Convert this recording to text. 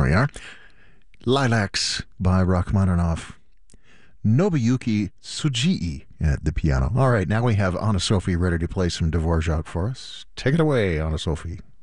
we are. Lilacs by Rachmaninoff. Nobuyuki Tsujii at the piano. All right, now we have Anna Sophie ready to play some Dvorak for us. Take it away, Anna Sophie.